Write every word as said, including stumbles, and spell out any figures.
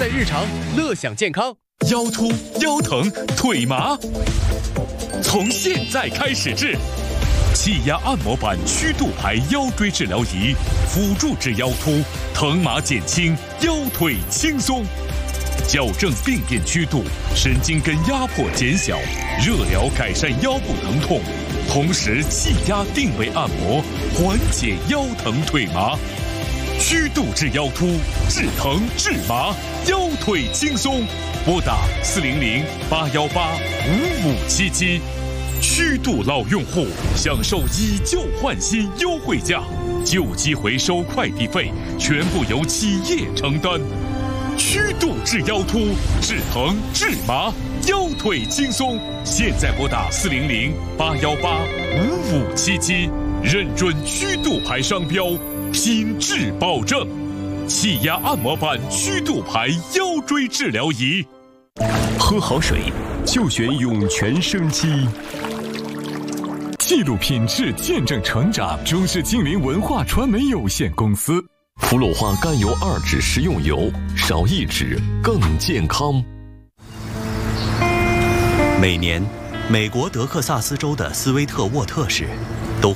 在日常，乐享健康。 腰突、腰疼、腿麻，从现在开始治。气压按摩板曲度牌腰椎治疗仪，辅助治腰突，疼麻减轻，腰腿轻松。矫正病变曲度，神经根压迫减小，热疗改善腰部疼痛，同时气压定位按摩，缓解腰疼腿麻。曲度治腰突，治疼治麻，腰腿轻松。拨打四零零八幺八五五七七。曲度老用户享受以旧换新优惠价，旧机回收快递费全部由企业承担。曲度治腰突，治疼治麻，腰腿轻松。现在拨打四零零八幺八五五七七，认准曲度牌商标，品质保证。气压按摩板曲度牌腰椎治疗仪。 喝好水就选涌泉生机。记录品质，见证成长。中式精灵文化传媒有限公司。 氟鲁化甘油二酯食用油，少一酯更健康。 每年，美国德克萨斯州的斯威特沃特市